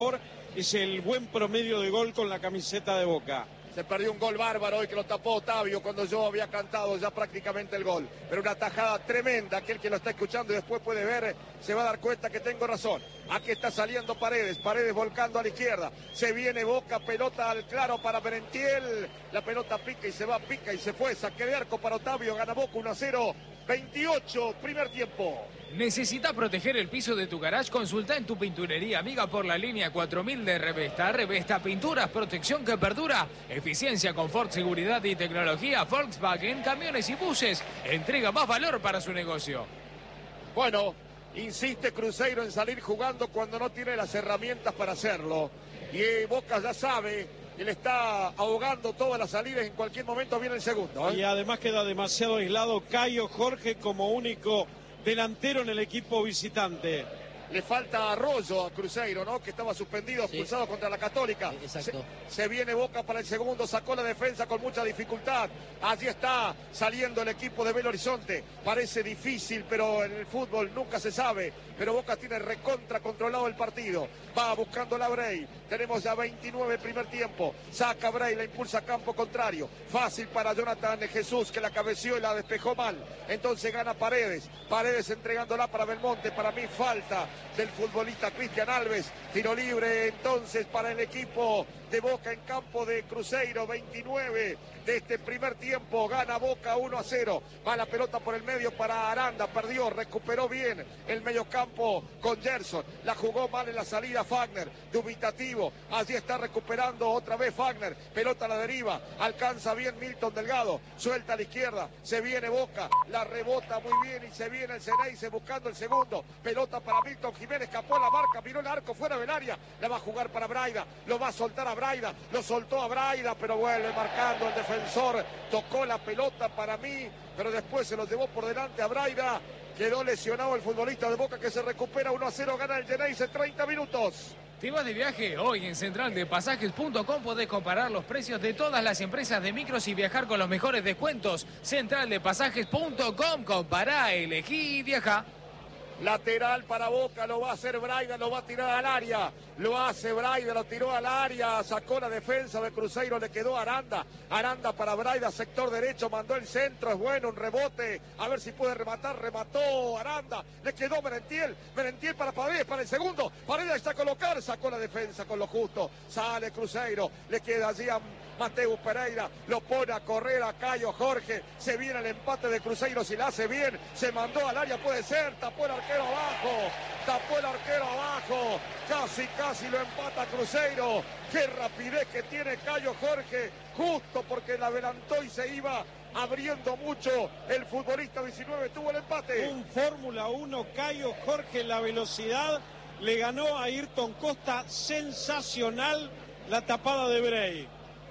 es el buen promedio de gol con la camiseta de Boca. Se perdió un gol bárbaro hoy que lo tapó Otavio cuando yo había cantado ya prácticamente el gol. Pero una tajada tremenda, aquel que lo está escuchando y después puede ver, se va a dar cuenta que tengo razón. Aquí está saliendo Paredes, Paredes volcando a la izquierda. Se viene Boca, pelota al claro para Merentiel. La pelota pica y se va, pica y se fue. Saque de arco para Otavio, gana Boca 1-0. 28, primer tiempo. ¿Necesitas proteger el piso de tu garage? Consulta en tu pinturería amiga por la línea 4000 de Revesta. Revesta Pinturas, protección que perdura. Eficiencia, confort, seguridad y tecnología. Volkswagen, camiones y buses. Entrega más valor para su negocio. Bueno, insiste Cruzeiro en salir jugando cuando no tiene las herramientas para hacerlo. Y Boca ya sabe que le está ahogando todas las salidas. En cualquier momento viene el segundo, ¿eh? Y además queda demasiado aislado Caio Jorge como único delantero en el equipo visitante. Le falta Arroyo a Cruzeiro, ¿no? Que estaba suspendido, expulsado contra la Católica. Exacto. Se viene Boca para el segundo, sacó la defensa con mucha dificultad. Allí está saliendo el equipo de Belo Horizonte. Parece difícil, pero en el fútbol nunca se sabe. Pero Boca tiene recontra controlado el partido. Va buscando la Brey. Tenemos ya 29 primer tiempo. Saca Brey, la impulsa a campo contrario. Fácil para Jonathan Jesús, que la cabeció y la despejó mal. Entonces gana Paredes. Paredes entregándola para Belmonte. Para mí falta del futbolista Cristian Alves. Tiro libre entonces para el equipo de Boca en campo de Cruzeiro. 29 de este primer tiempo. Gana Boca 1-0. Va la pelota por el medio para Aranda. Perdió, recuperó bien el mediocampo con Gerson. La jugó mal en la salida Fagner. Dubitativo. Allí está recuperando otra vez Fagner. Pelota a la deriva. Alcanza bien Milton Delgado. Suelta a la izquierda. Se viene Boca. La rebota muy bien y se viene el Ceneice buscando el segundo. Pelota para Milton Jiménez. Escapó la marca. Miró el arco fuera del área. La va a jugar para Braida. Lo va a soltar a Braida. Lo soltó a Braida, pero vuelve marcando el defensor. Tocó la pelota para mí, pero después se lo llevó por delante a Braida. Quedó lesionado el futbolista de Boca que se recupera 1-0. Gana el Ceneice 30 minutos. ¿Te vas de viaje? Hoy en centraldepasajes.com podés comparar los precios de todas las empresas de micros y viajar con los mejores descuentos. Centraldepasajes.com, compará, elegí y viajá. Lateral para Boca, lo va a hacer Braida, lo va a tirar al área. Lo hace Braida, lo tiró al área, sacó la defensa de Cruzeiro, le quedó Aranda. Aranda para Braida, sector derecho, mandó el centro, es bueno, un rebote. A ver si puede rematar, remató Aranda. Le quedó Merentiel, Merentiel para Paredes, para el segundo. Paredes está a colocar, sacó la defensa con lo justo. Sale Cruzeiro, le queda allí a Mateus Pereira, lo pone a correr a Caio Jorge. Se viene el empate de Cruzeiro, si la hace bien, se mandó al área, puede ser, tapó el arquero abajo, tapó el arquero abajo, casi lo empata Cruzeiro. Qué rapidez que tiene Caio Jorge, justo porque la adelantó y se iba abriendo mucho el futbolista 19, tuvo el empate. Un Fórmula 1, Caio Jorge, la velocidad, le ganó a Ayrton Costa, sensacional la tapada de Brey.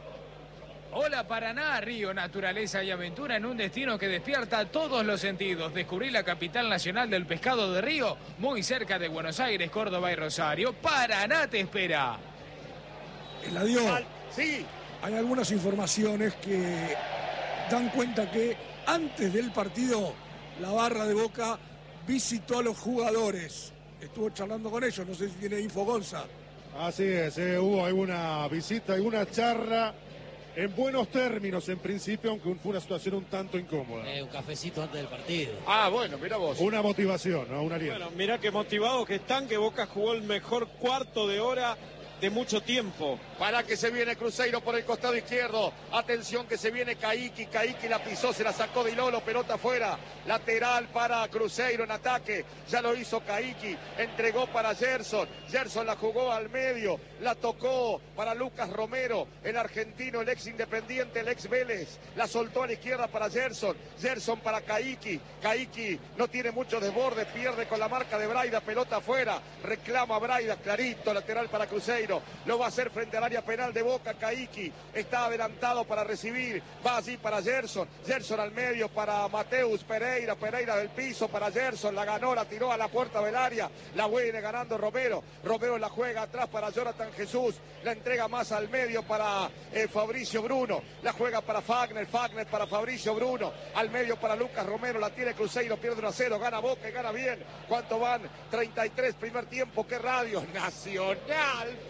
Hola Paraná, río, naturaleza y aventura en un destino que despierta todos los sentidos. Descubrí la capital nacional del pescado de río, muy cerca de Buenos Aires, Córdoba y Rosario. Paraná te espera. Eladio, sí. Hay algunas informaciones que dan cuenta que antes del partido la barra de Boca visitó a los jugadores. Estuvo charlando con ellos, no sé si tiene info Gonza. Así es, hubo alguna visita, alguna charla en buenos términos en principio, aunque fue una situación un tanto incómoda. Un cafecito antes del partido. Ah, bueno, mira vos. Una motivación, ¿no? Un aliento. Bueno, mirá qué motivados que están, que Boca jugó el mejor cuarto de hora de mucho tiempo. Para que se viene Cruzeiro por el costado izquierdo. Atención que se viene Caíqui. Caíqui la pisó, se la sacó de Lolo, pelota afuera. Lateral para Cruzeiro en ataque. Ya lo hizo Caíqui. Entregó para Gerson. Gerson la jugó al medio. La tocó para Lucas Romero, el argentino, el ex Independiente, el ex Vélez. La soltó a la izquierda para Gerson. Gerson para Caíqui. Caíqui no tiene mucho desborde, pierde con la marca de Braida, pelota afuera. Reclama Braida, clarito, lateral para Cruzeiro. Cruzeiro. Lo va a hacer frente al área penal de Boca. Caiki está adelantado para recibir. Va allí para Gerson. Gerson al medio para Mateus Pereira. Pereira del piso para Gerson. La ganó, la tiró a la puerta del área. La viene ganando Romero. Romero la juega atrás para Jonathan Jesús. La entrega más al medio para Fabricio Bruno. La juega para Fagner. Fagner para Fabricio Bruno. Al medio para Lucas Romero. La tiene Cruzeiro. Pierde 1-0. Gana Boca y gana bien. ¿Cuánto van? 33 primer tiempo. ¿Qué radio? Nacional.